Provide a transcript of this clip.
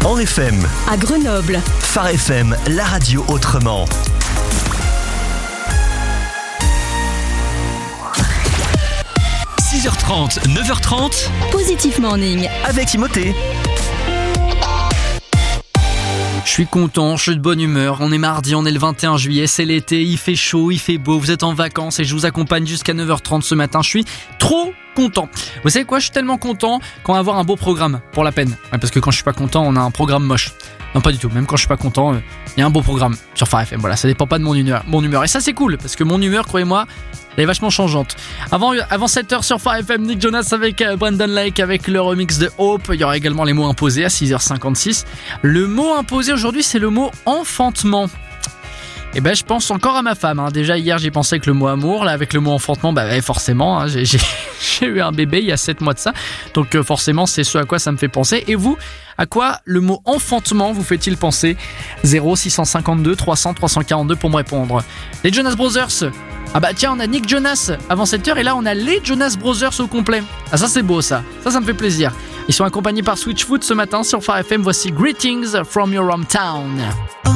en FM. À Grenoble. Phare FM, la radio autrement. « 6h30, 9h30, Positif Morning. avec Timothée. Je suis content, je suis de bonne humeur, on est mardi, on est le 21 juillet, c'est l'été, il fait chaud, il fait beau, vous êtes en vacances et je vous accompagne jusqu'à 9h30 ce matin, je suis trop content. Vous savez quoi, je suis tellement content qu'on va avoir un beau programme, pour la peine. Ouais, parce que quand je suis pas content, on a un programme moche. Non, pas du tout, même quand je suis pas content, il y a un beau programme sur Phare FM, voilà, ça dépend pas de mon humeur. Et ça c'est cool, parce que mon humeur, croyez-moi, elle est vachement changeante. Avant 7h sur Phare FM, Nick Jonas avec Brandon Lake avec le remix de Hope. Il y aura également les mots imposés à 6h56. Le mot imposé aujourd'hui, c'est le mot enfantement. Et je pense encore à ma femme. Déjà hier, j'ai pensé avec le mot amour. Là, avec le mot enfantement, forcément, j'ai eu un bébé il y a 7 mois de ça. Donc forcément, c'est ce à quoi ça me fait penser. Et vous, à quoi le mot enfantement vous fait-il penser ? 0652 300 342 pour me répondre. Les Jonas Brothers. Tiens, on a Nick Jonas avant 7h et là on a les Jonas Brothers au complet. Ah, ça c'est beau ça me fait plaisir. Ils sont accompagnés par Switchfoot ce matin sur Phare FM. Voici Greetings from your hometown.